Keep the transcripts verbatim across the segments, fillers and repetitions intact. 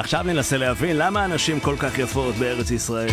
עכשיו ננסה להבין למה אנשים כל כך יפות בארץ ישראל.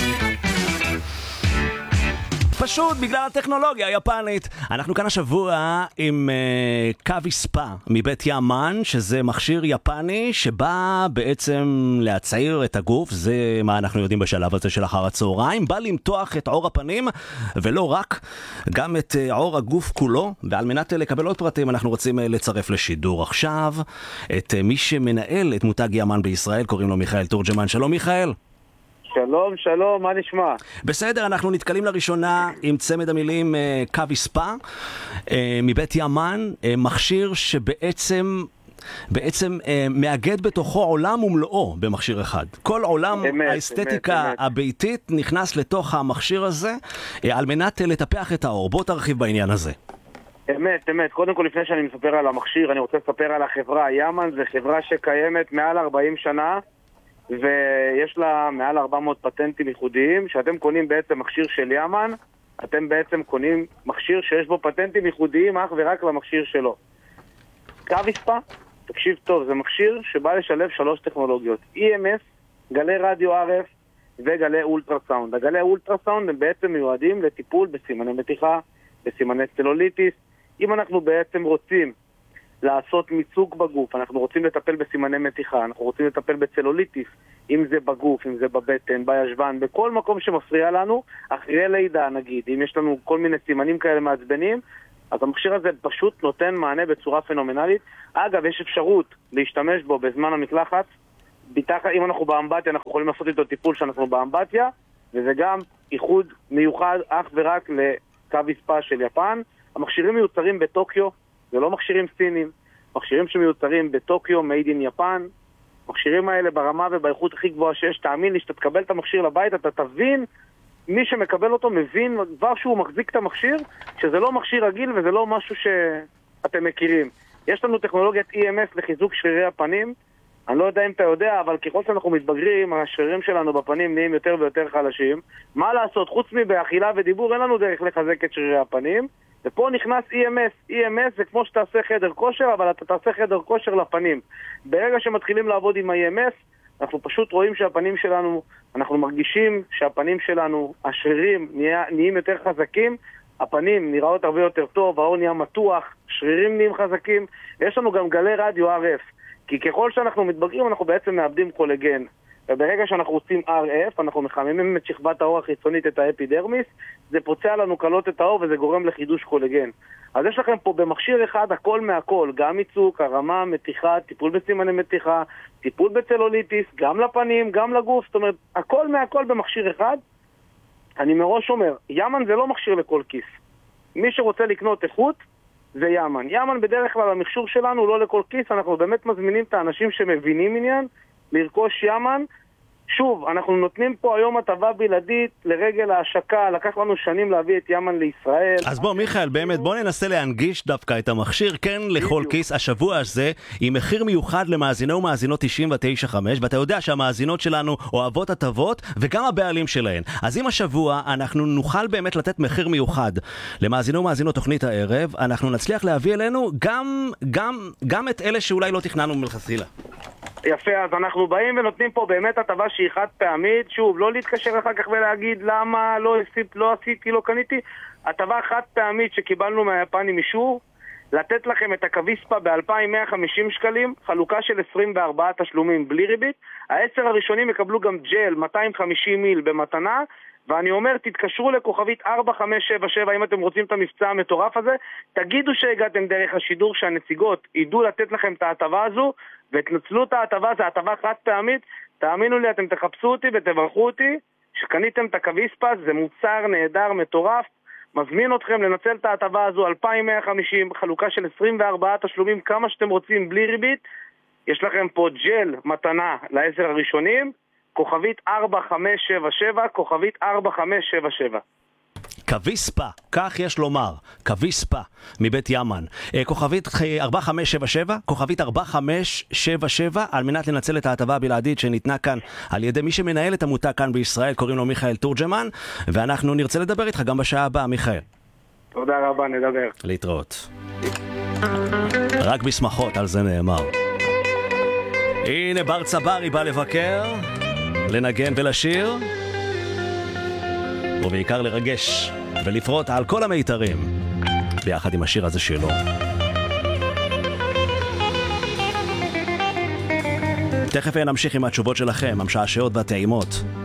פשוט בגלל הטכנולוגיה היפנית. אנחנו כאן השבוע עם uh, קווי ספה מבית ימן, שזה מכשיר יפני שבא בעצם להצעיר את הגוף. זה מה אנחנו יודעים בשלב הזה של אחר הצהריים. בא למתוח את עור הפנים, ולא רק, גם את uh, עור הגוף כולו. ועל מנת uh, לקבל עוד פרטים אנחנו רוצים uh, לצרף לשידור עכשיו את uh, מי שמנהל את מותג ימן בישראל, קוראים לו מיכאל תורג'מן. שלום מיכאל. שלום, שלום, מה נשמע? בסדר, אנחנו נתקלים לראשונה עם צמד המילים uh, קווי ספה uh, מבית ימן, uh, מכשיר שבעצם בעצם uh, מאגד בתוכו עולם ומלואו במכשיר אחד. כל עולם אמת, האסתטיקה אמת, אמת. הביתית נכנס לתוך המכשיר הזה uh, על מנת uh, לטפח את האור. בוא תרחיב בעניין הזה. אמת, אמת. קודם כל, לפני שאני מספר על המכשיר, אני רוצה לספר על החברה. ימן זה חברה שקיימת מעל ארבעים שנה, ויש לה מעל ארבע מאות פטנטים ייחודיים. שאתם קונים בעצם מכשיר של ימן, אתם בעצם קונים מכשיר שיש בו פטנטים ייחודיים אך ורק למכשיר שלו. קווי ספה, תקשיב טוב, זה מכשיר שבא לשלב שלוש טכנולוגיות, אי אם אס, גלי רדיו אר אף וגלי אולטרסאונד. הגלי אולטרסאונד הם בעצם מיועדים לטיפול בסימני מתיחה, בסימני צלוליטיס. אם אנחנו בעצם רוצים לעשות מיצוג בגוף, אנחנו רוצים לטפל בסימני מתיחה, אנחנו רוצים לטפל בצלוליטיס, אם זה בגוף, אם זה בבטן, בישבן, בכל מקום שמפריע לנו, אחרי לידה נגיד, אם יש לנו כל מיני סימנים כאלה מעצבנים, אז המכשיר הזה פשוט נותן מענה בצורה פנומנלית. אגב, יש אפשרות להשתמש בו בזמן המקלחת, ביטח, אם אנחנו באמבטיה, אנחנו יכולים לעשות איתו טיפול שאנחנו באמבטיה, וזה גם איחוד מיוחד אך ורק לקווי ספה של יפן. המכשירים מיוצרים בטוקיו, זה לא מכשירים סינים, מכשירים שמיוצרים בטוקיו, made in יפן. מכשירים האלה ברמה ובאיכות הכי גבוהה שיש. תאמין לי, שאתה תקבל את המכשיר לבית, אתה תבין, מי שמקבל אותו מבין כבר שהוא מחזיק את המכשיר, שזה לא מכשיר רגיל וזה לא משהו שאתם מכירים. יש לנו טכנולוגיית אי אם אס לחיזוק שרירי הפנים. אני לא יודע אם אתה יודע, אבל ככל שאנחנו מתבגרים, השרירים שלנו בפנים נהיים יותר ויותר חלשים. מה לעשות? חוץ מבאכילה ודיבור, אין לנו דרך לחזק את שרירי הפנים. ופה נכנס אי אם אס. אי אם אס זה כמו שתעשה חדר כושר, אבל אתה תעשה חדר כושר לפנים. ברגע שמתחילים לעבוד עם ה-אי אם אס, אנחנו פשוט רואים שהפנים שלנו, אנחנו מרגישים שהפנים שלנו, השרירים נהיים יותר חזקים, הפנים נראות הרבה יותר טוב, האור נהיה מתוח, שרירים נהיים חזקים, ויש לנו גם גלי רדיו אר אף, כי ככל שאנחנו מתבגרים אנחנו בעצם מאבדים קולגן. וברגע שאנחנו עושים אר אף, אנחנו מחממים את שכבת האור החיצונית, את האפידרמיס, זה פוצע לנו קלות את האור וזה גורם לחידוש קולגן. אז יש לכם פה במכשיר אחד הכל מהכל, גם מיצוק, הרמה, מתיחה, טיפול בסימני מתיחה, טיפול בצלוליטיס, גם לפנים, גם לגוף, זאת אומרת, הכל מהכל במכשיר אחד. אני מראש אומר, ימן זה לא מכשיר לכל כיס. מי שרוצה לקנות איכות, זה ימן. ימן בדרך כלל המכשור שלנו לא לכל כיס, אנחנו באמת מזמינים את האנשים שמבינים עניין, לרכוש ימן. שוב, אנחנו נותנים פה היום הטבה בלעדית לרגל ההשקה, לקח לנו שנים להביא את ימן לישראל. אז בוא מיכאל, באמת בוא ננסה להנגיש דווקא את המכשיר, כן לכל כיס, השבוע הזה, עם מחיר מיוחד למאזיני ומאזינות תשעים ותשע נקודה חמש, ואתה יודע שהמאזינות שלנו אוהבות הטבות, וגם הבעלים שלהן. אז אם השבוע אנחנו נוכל באמת לתת מחיר מיוחד למאזיני ומאזינות תוכנית הערב, אנחנו נצליח להביא אלינו גם, גם, גם את אלה שאולי לא תכננו מלכתחילה. יפה, אז אנחנו באים ונותנים פה באמת הטבה שהיא חד פעמית. שוב, לא להתקשר אחר כך ולהגיד למה לא עשיתי, לא עשיתי, לא קניתי. הטבה חד פעמית שקיבלנו מהיפנים אישור, לתת לכם את הקווי ספה ב-אלפיים מאה וחמישים שקלים, חלוקה של עשרים וארבעה תשלומים בלי ריבית. העשר הראשונים יקבלו גם ג'ל מאתיים וחמישים מיל במתנה, ואני אומר, תתקשרו לכוכבית ארבע חמש שבע שבע אם אתם רוצים את המבצע המטורף הזה. תגידו שהגעתם דרך השידור, שהנציגות ידעו לתת לכם את ההטבה הזו, ותנצלו את ההטבה, זה הטבה חד פעמית. תאמינו לי, אתם תחפשו אותי ותברכו אותי שקניתם את הקווי ספה, זה מוצר נהדר, מטורף. מזמין אתכם לנצל את ההטבה הזו, אלפיים מאה וחמישים, חלוקה של עשרים וארבעה תשלומים, כמה שאתם רוצים בלי ריבית. יש לכם פה ג'ל מתנה לעשר הראשונים, כוכבית ארבע חמש שבע שבע, כוכבית ארבע חמש שבע שבע. קווי ספה, כך יש לומר, קווי ספה מבית ימן. כוכבית ארבע חמש שבע שבע, כוכבית ארבע חמש שבע שבע, על מנת לנצל את ההטבה הבלעדית שניתנה כאן על ידי מי שמנהל את המותג כאן בישראל, קוראים לו מיכאל תורג'מן, ואנחנו נרצה לדבר איתך גם בשעה הבאה, מיכאל. תודה רבה, נדבר. להתראות. רק בשמחות, על זה נאמר. הנה בר צברי בא לבקר, לנגן ולשיר, ובעיקר לרגש ולפרוט על כל המיתרים ביחד עם השיר הזה שלו. תכף נמשיך עם התשובות שלכם, המשעשעות והטעימות.